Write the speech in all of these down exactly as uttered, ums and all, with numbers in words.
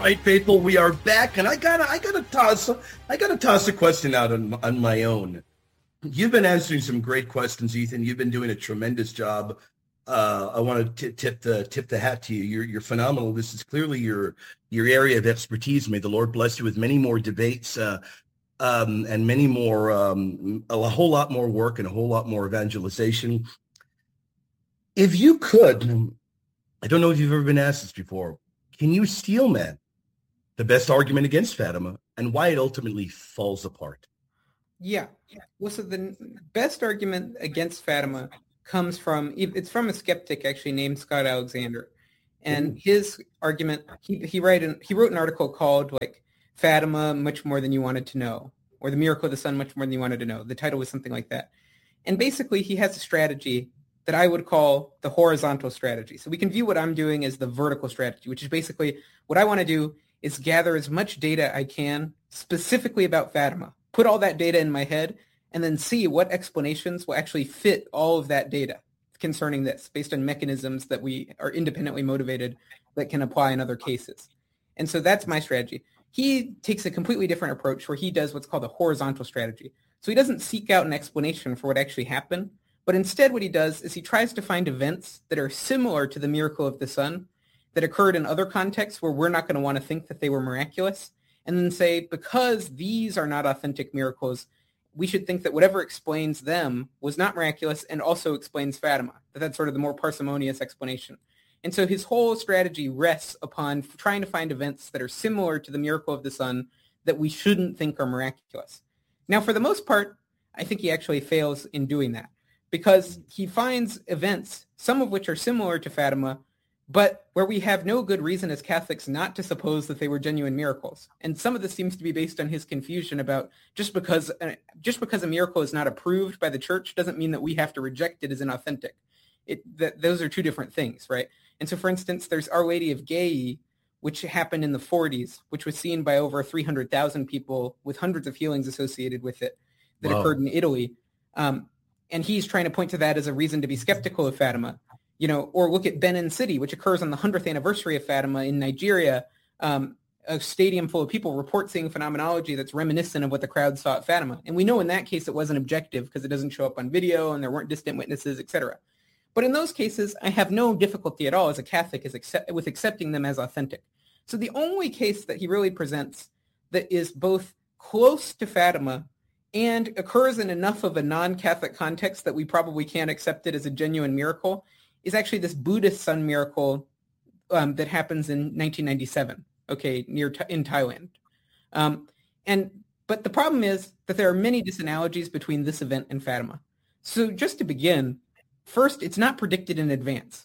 right, faithful, we are back, and I gotta, I gotta toss, I gotta toss a question out on, on my own. You've been answering some great questions, Ethan. You've been doing a tremendous job. Uh, I want to tip the tip the hat to you. You're you're phenomenal. This is clearly your your area of expertise. May the Lord bless you with many more debates uh, um, and many more, um, a whole lot more work and a whole lot more evangelization. If you could, I don't know if you've ever been asked this before. Can you steel man the best argument against Fatima and why it ultimately falls apart? Yeah. Well, so the best argument against Fatima comes from, it's from a skeptic actually named Scott Alexander. And his argument, he he, write an, he wrote an article called like Fatima, Much More Than You Wanted to Know, or The Miracle of the Sun, Much More Than You Wanted to Know. The title was something like that. And basically he has a strategy that I would call the horizontal strategy. So we can view what I'm doing as the vertical strategy, which is basically what I want to do is gather as much data I can specifically about Fatima, put all that data in my head, and then see what explanations will actually fit all of that data concerning this based on mechanisms that we are independently motivated that can apply in other cases. And so that's my strategy. He takes a completely different approach where he does what's called a horizontal strategy. So he doesn't seek out an explanation for what actually happened, but instead what he does is he tries to find events that are similar to the miracle of the sun that occurred in other contexts where we're not going to want to think that they were miraculous, and then say, because these are not authentic miracles, we should think that whatever explains them was not miraculous and also explains Fatima. That that's sort of the more parsimonious explanation. And so his whole strategy rests upon trying to find events that are similar to the miracle of the sun that we shouldn't think are miraculous. Now, for the most part, I think he actually fails in doing that because he finds events, some of which are similar to Fatima, but where we have no good reason as Catholics not to suppose that they were genuine miracles. And some of this seems to be based on his confusion about just because uh, just because a miracle is not approved by the church doesn't mean that we have to reject it as inauthentic. It, that, those are two different things, right? And so, for instance, there's Our Lady of Gei, which happened in the forties, which was seen by over three hundred thousand people with hundreds of healings associated with it that wow. occurred in Italy. Um, and he's trying to point to that as a reason to be skeptical of Fatima. You know, or look at Benin City, which occurs on the hundredth anniversary of Fatima in Nigeria. Um, a stadium full of people report seeing phenomenology that's reminiscent of what the crowd saw at Fatima. And we know in that case it wasn't objective because it doesn't show up on video and there weren't distant witnesses, et cetera. But in those cases, I have no difficulty at all as a Catholic as accept- with accepting them as authentic. So the only case that he really presents that is both close to Fatima and occurs in enough of a non-Catholic context that we probably can't accept it as a genuine miracle is actually this Buddhist sun miracle um, that happens in nineteen ninety-seven, okay, near th- in Thailand. Um, and but the problem is that there are many disanalogies between this event and Fatima. So just to begin, first, it's not predicted in advance.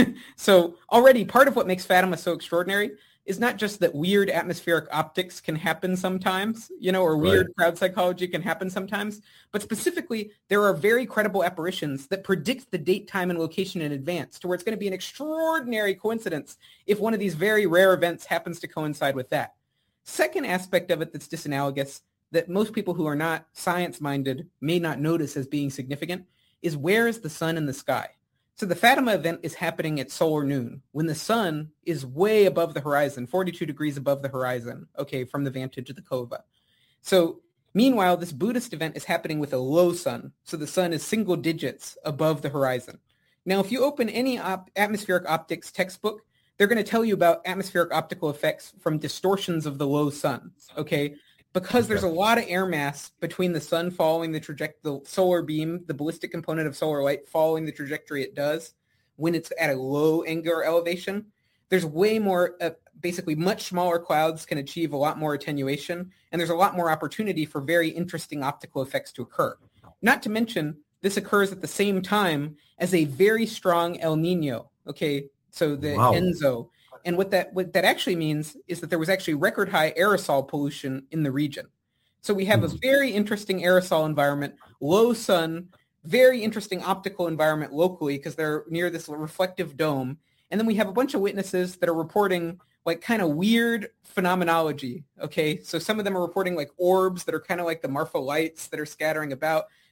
So already part of what makes Fatima so extraordinary is not just that weird atmospheric optics can happen sometimes, you know, or weird right. crowd psychology can happen sometimes, but specifically there are very credible apparitions that predict the date, time, and location in advance to where it's going to be an extraordinary coincidence if one of these very rare events happens to coincide with that. Second aspect of it that's disanalogous that most people who are not science-minded may not notice as being significant is where is the sun in the sky? So the Fatima event is happening at solar noon when the sun is way above the horizon, forty-two degrees above the horizon, okay, from the vantage of the cova. So meanwhile, this Buddhist event is happening with a low sun. So the sun is single digits above the horizon. Now, if you open any op- atmospheric optics textbook, they're going to tell you about atmospheric optical effects from distortions of the low sun, okay? Because there's a lot of air mass between the sun following the trajectory, the solar beam, the ballistic component of solar light following the trajectory it does when it's at a low angular elevation. There's way more, uh, basically much smaller clouds can achieve a lot more attenuation, and there's a lot more opportunity for very interesting optical effects to occur. Not to mention, this occurs at the same time as a very strong El Nino, okay? So the wow. Enzo. And what that what that actually means is that there was actually record high aerosol pollution in the region. So we have mm. a very interesting aerosol environment, low sun, very interesting optical environment locally because they're near this reflective dome. And then we have a bunch of witnesses that are reporting like kind of weird phenomenology. Okay, so some of them are reporting like orbs that are kind of like the Marfa lights that are scattering about.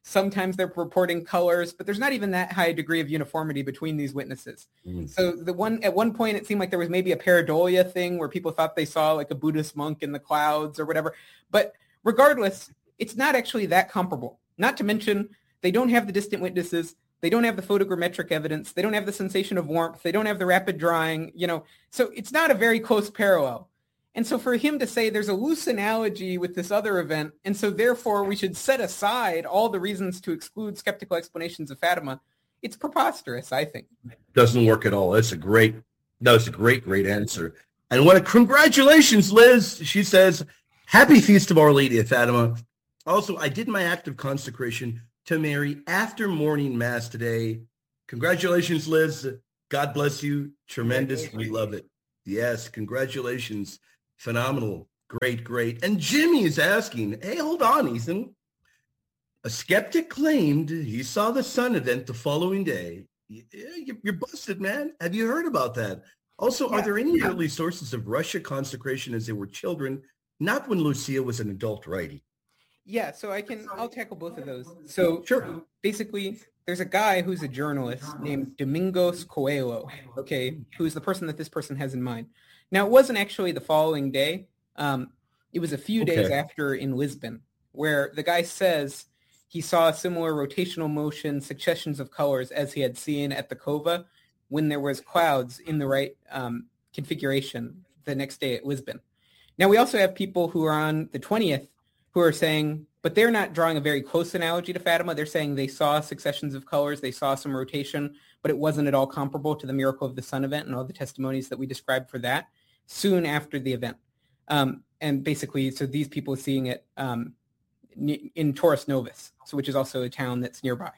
Sometimes they're reporting colors, but there's not even that high a degree of uniformity between these witnesses. Mm. So the one at one point, it seemed like there was maybe a pareidolia thing where people thought they saw like a Buddhist monk in the clouds or whatever. But regardless, it's not actually that comparable. Not to mention, they don't have the distant witnesses. They don't have the photogrammetric evidence. They don't have the sensation of warmth. They don't have the rapid drying, you know. So it's not a very close parallel. And so for him to say there's a loose analogy with this other event, and so therefore we should set aside all the reasons to exclude skeptical explanations of Fatima, it's preposterous, I think. Doesn't work at all. That's a great, that was a great, great answer. And what a congratulations, Liz. She says, happy feast of Our Lady of Fatima. Also, I did my act of consecration to Mary after morning mass today. Congratulations, Liz. God bless you. Tremendous. We love it. Yes, congratulations. Phenomenal. Great, great. And Jimmy is asking, hey, hold on, Ethan. A skeptic claimed he saw the sun event the following day. You're busted, man. Have you heard about that? Also, yeah. Are there any early sources of Russia consecration as they were children, not when Lucia was an adult writing? Yeah, so I can, I'll tackle both of those. So sure. Basically, there's a guy who's a journalist named Domingos Coelho, okay, who's the person that this person has in mind. Now, it wasn't actually the following day. Um, it was a few okay. days after in Lisbon, where the guy says he saw a similar rotational motion, successions of colors as he had seen at the Cova when there was clouds in the right um, configuration the next day at Lisbon. Now, we also have people who are on the twentieth who are saying, but they're not drawing a very close analogy to Fatima. They're saying they saw successions of colors, they saw some rotation, but it wasn't at all comparable to the Miracle of the Sun event and all the testimonies that we described for that soon after the event. Um, and basically, so these people seeing it um, in Taurus Novus, so which is also a town that's nearby.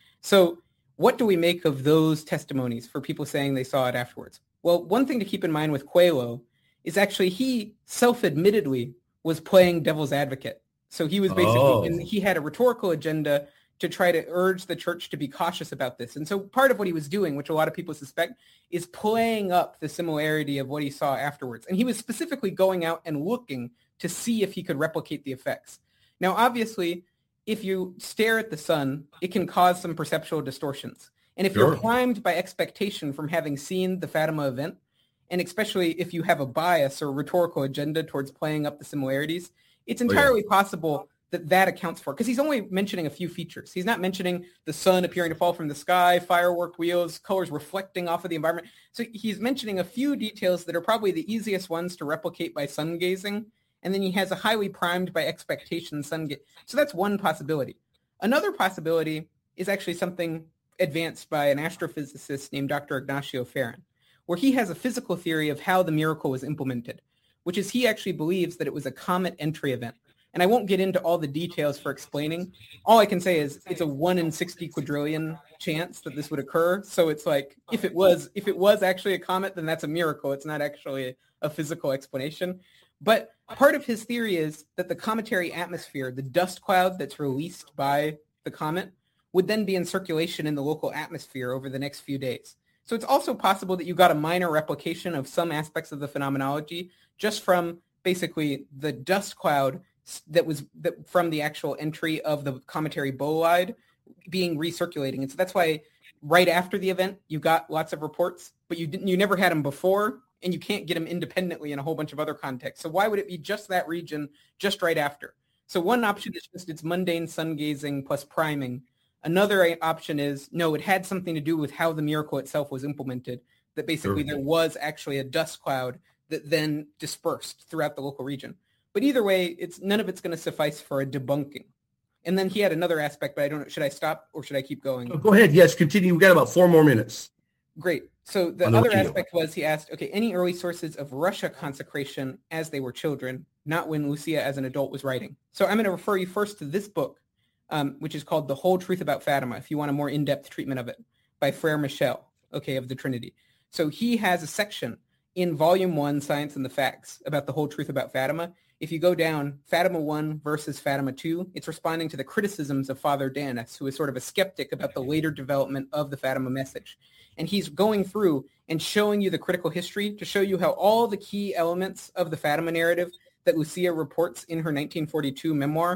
So what do we make of those testimonies for people saying they saw it afterwards? Well, one thing to keep in mind with Coelho is actually he self-admittedly was playing devil's advocate. So he was basically, oh. and he had a rhetorical agenda to try to urge the church to be cautious about this. And so part of what he was doing, which a lot of people suspect, is playing up the similarity of what he saw afterwards. And he was specifically going out and looking to see if he could replicate the effects. Now, obviously, if you stare at the sun, it can cause some perceptual distortions. And if sure. you're primed by expectation from having seen the Fatima event, and especially if you have a bias or rhetorical agenda towards playing up the similarities, it's entirely oh, yeah. possible that that accounts for it. Because he's only mentioning a few features. He's not mentioning the sun appearing to fall from the sky, firework wheels, colors reflecting off of the environment. So he's mentioning a few details that are probably the easiest ones to replicate by sun gazing. And then he has a highly primed by expectation sun gaze. So that's one possibility. Another possibility is actually something advanced by an astrophysicist named Doctor Ignacio Ferrin, where he has a physical theory of how the miracle was implemented, which is he actually believes that it was a comet entry event. And I won't get into all the details for explaining. All I can say is it's a one in sixty quadrillion chance that this would occur. So it's like, if it was, if it was actually a comet, then that's a miracle. It's not actually a, a physical explanation. But part of his theory is that the cometary atmosphere, the dust cloud that's released by the comet, would then be in circulation in the local atmosphere over the next few days. So it's also possible that you got a minor replication of some aspects of the phenomenology just from basically the dust cloud that was that from the actual entry of the cometary bolide being recirculating. And so that's why right after the event, you got lots of reports, but you didn't, you never had them before, and you can't get them independently in a whole bunch of other contexts. So why would it be just that region just right after? So one option is just it's mundane sun gazing plus priming. Another option is, no, it had something to do with how the miracle itself was implemented, that basically sure. there was actually a dust cloud that then dispersed throughout the local region. But either way, it's none of it's going to suffice for a debunking. And then he had another aspect, but I don't know, should I stop or should I keep going? Oh, go ahead. Yes, continue. We've got about four more minutes. Great. So the other aspect was he asked, okay, any early sources of Russia consecration as they were children, not when Lucia as an adult was writing. So I'm going to refer you first to this book, um, which is called The Whole Truth About Fatima, if you want a more in-depth treatment of it, by Frere Michel, okay, of the Trinity. So he has a section in Volume one, Science and the Facts, about the whole truth about Fatima. If you go down, Fatima one versus Fatima two, it's responding to the criticisms of Father Danis, who is sort of a skeptic about the later development of the Fatima message. And he's going through and showing you the critical history to show you how all the key elements of the Fatima narrative that Lucia reports in her nineteen forty-two memoir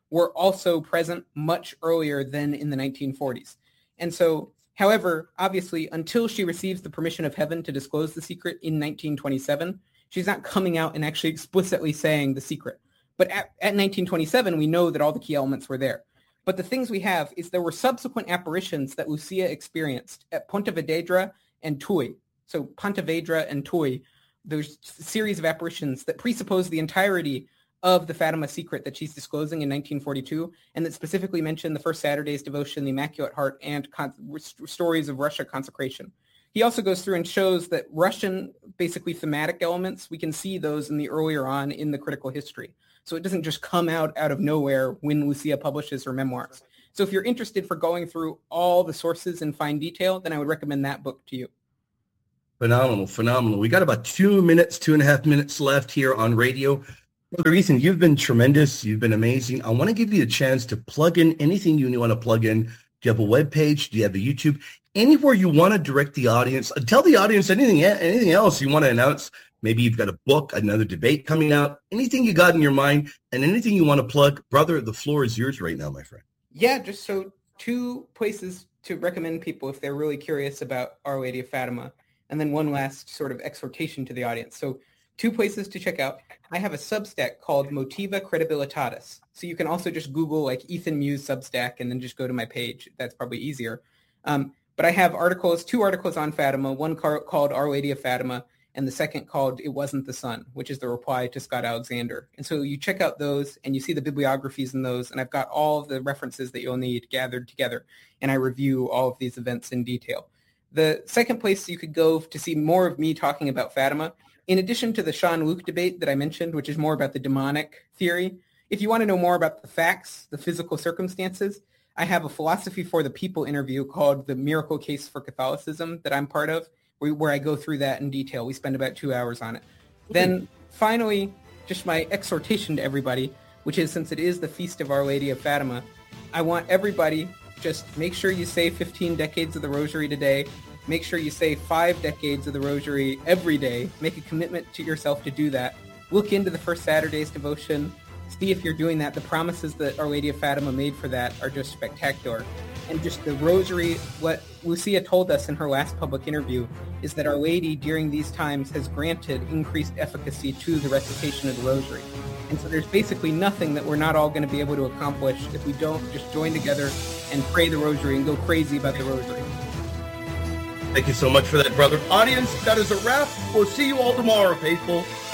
were also present much earlier than in the nineteen forties. And so, however, obviously, until she receives the permission of heaven to disclose the secret in nineteen twenty-seven, she's not coming out and actually explicitly saying the secret. But at, at nineteen twenty-seven, we know that all the key elements were there. But the things we have is there were subsequent apparitions that Lucia experienced at Pontevedra and Tui. So Pontevedra and Tui, there's a series of apparitions that presuppose the entirety of the Fatima secret that she's disclosing in nineteen forty-two, and that specifically mention the First Saturday's devotion, the Immaculate Heart, and con- stories of Russia consecration. He also goes through and shows that Russian, basically thematic elements, we can see those in the earlier on in the critical history. So it doesn't just come out out of nowhere when Lucia publishes her memoirs. So if you're interested for going through all the sources in fine detail, then I would recommend that book to you. Phenomenal, phenomenal. We got about two minutes, two and a half minutes left here on radio. Brother Ethan, you've been tremendous. You've been amazing. I want to give you a chance to plug in anything you want to plug in. Do you have a web page? Do you have a YouTube? Anywhere you want to direct the audience. Tell the audience anything, anything else you want to announce. Maybe you've got a book, another debate coming out, anything you got in your mind, and anything you want to plug. Brother, the floor is yours right now, my friend. Yeah, just so two places to recommend people if they're really curious about Our Lady of Fatima, and then one last sort of exhortation to the audience. So two places to check out. I have a Substack called Motiva Credibilitatis. So you can also just Google like Ethan Muse Substack and then just go to my page. That's probably easier. Um, but I have articles, two articles on Fatima, one car- called Our Lady of Fatima, and the second called It Wasn't the Sun, which is the reply to Scott Alexander. And so you check out those and you see the bibliographies in those, and I've got all of the references that you'll need gathered together, and I review all of these events in detail. The second place you could go to see more of me talking about Fatima, in addition to the Sean Luke debate that I mentioned, which is more about the demonic theory, if you want to know more about the facts, the physical circumstances, I have a Philosophy for the People interview called The Miracle Case for Catholicism that I'm part of, where I go through that in detail. We spend about two hours on it. Then finally, just my exhortation to everybody, which is since it is the Feast of Our Lady of Fatima, I want everybody just make sure you say fifteen decades of the Rosary today. Make sure you say five decades of the Rosary every day. Make a commitment to yourself to do that. Look into the First Saturday's devotion. See if you're doing that. The promises that Our Lady of Fatima made for that are just spectacular. And just the Rosary, what Lucia told us in her last public interview is that Our Lady during these times has granted increased efficacy to the recitation of the Rosary. And so there's basically nothing that we're not all going to be able to accomplish if we don't just join together and pray the Rosary and go crazy about the Rosary. Thank you so much for that, brother. Audience, that is a wrap. We'll see you all tomorrow, faithful.